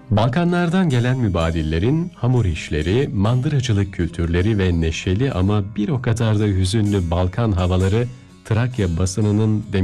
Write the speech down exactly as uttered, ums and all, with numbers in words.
Balkanlardan gelen mübadillerin hamur işleri, mandıracılık kültürleri ve neşeli ama bir o kadar da hüzünlü Balkan havaları Trakya basınının